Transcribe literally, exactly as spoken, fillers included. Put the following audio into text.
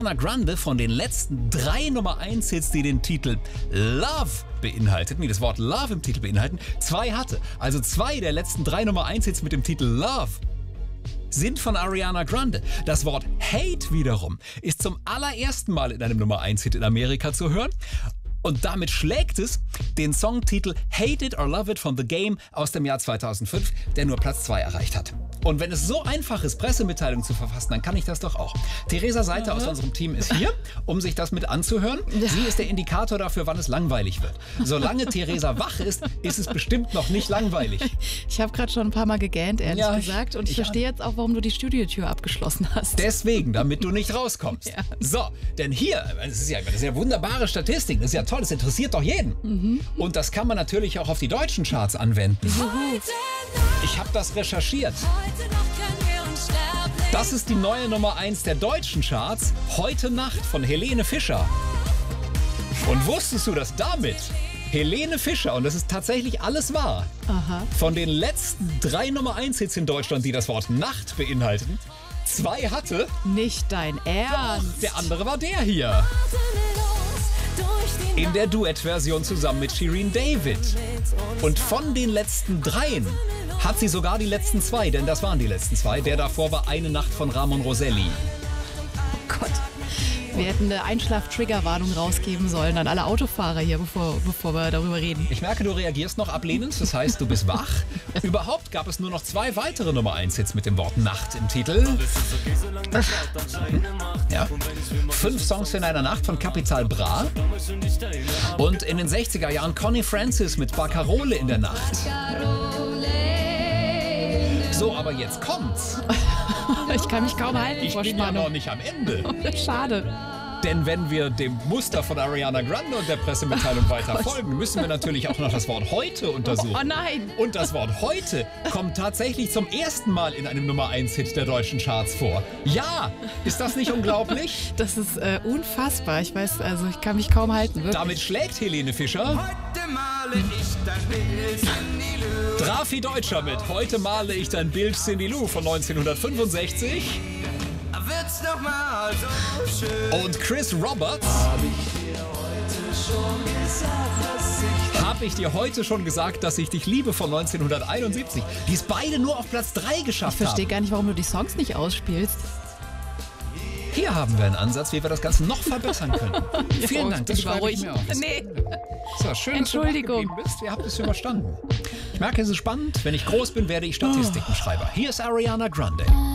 Ariana Grande von den letzten drei Nummer eins Hits, die den Titel Love beinhalteten, die das Wort Love im Titel beinhalten, zwei hatte. Also zwei der letzten drei Nummer eins Hits mit dem Titel Love sind von Ariana Grande. Das Wort Hate wiederum ist zum allerersten Mal in einem Nummer eins Hit in Amerika zu hören. Und damit schlägt es den Songtitel Hate It or Love It von The Game aus dem Jahr zweitausendfünf, der nur Platz zwei erreicht hat. Und wenn es so einfach ist, Pressemitteilungen zu verfassen, dann kann ich das doch auch. Theresa Seiter aus unserem Team ist hier, um sich das mit anzuhören. Sie ist der Indikator dafür, wann es langweilig wird. Solange Theresa wach ist, ist es bestimmt noch nicht langweilig. Ich habe gerade schon ein paar Mal gegähnt, ehrlich Ja, gesagt. Und ich ja. verstehe jetzt auch, warum du die Studiotür abgeschlossen hast. Deswegen, damit du nicht rauskommst. Ja. So, denn hier, das ist ja, das ist ja wunderbare Statistik, das ist ja toll, das interessiert doch jeden. Mhm. Und das kann man natürlich auch auf die deutschen Charts anwenden. Ich habe das recherchiert. Das ist die neue Nummer eins der deutschen Charts, Heute Nacht von Helene Fischer. Und wusstest du, dass damit Helene Fischer, und das ist tatsächlich alles wahr, Aha. von den letzten drei Nummer eins Hits in Deutschland, die das Wort Nacht beinhalteten, zwei hatte? Nicht dein Ernst. Doch, der andere war der hier. In der Duettversion zusammen mit Shirin David. Und von den letzten dreien hat sie sogar die letzten zwei, denn das waren die letzten zwei. Der davor war Eine Nacht von Ramon Roselli. Oh Gott. Wir hätten eine Einschlaf-Triggerwarnung rausgeben sollen an alle Autofahrer hier, bevor, bevor wir darüber reden. Ich merke, du reagierst noch ablehnend, das heißt, du bist wach. Überhaupt gab es nur noch zwei weitere Nummer eins Hits mit dem Wort Nacht im Titel. Ja. Fünf Songs in einer Nacht von Capital Bra. Und in den sechziger Jahren Connie Francis mit Barcarole in der Nacht. So, aber jetzt kommt's. Ich kann mich kaum halten Ich vor bin ja Spannung. noch nicht am Ende. Schade. Denn wenn wir dem Muster von Ariana Grande und der Pressemitteilung weiter folgen, müssen wir natürlich auch noch das Wort heute untersuchen. Oh nein. Und das Wort heute kommt tatsächlich zum ersten Mal in einem Nummer eins Hit der deutschen Charts vor. Ja, ist das nicht unglaublich? Das ist äh, unfassbar. Ich weiß, also ich kann mich kaum halten. Wirklich. Damit schlägt Helene Fischer Heute male ich dein Bild, Cindy Lou. Drafi Deutscher mit Heute male ich dein Bild, Cindy Lou von neunzehnhundertfünfundsechzig. Wird's noch mal so schön. Und Chris Roberts. Hab ich dir heute schon gesagt, dass ich dich liebe von neunzehnhunderteinundsiebzig. Die es beide nur auf Platz drei geschafft Ich verstehe haben. gar nicht, warum du die Songs nicht ausspielst. Hier haben wir einen Ansatz, wie wir das Ganze noch verbessern können. Vielen Oh, Dank, das ich war schreibe ich ruhig. mir auf. Nee. So, schön, Entschuldigung. dass du wach geblieben bist. Ihr habt es überstanden. Ich merke, es ist spannend. Wenn ich groß bin, werde ich Statistikenschreiber. Hier ist Ariana Grande.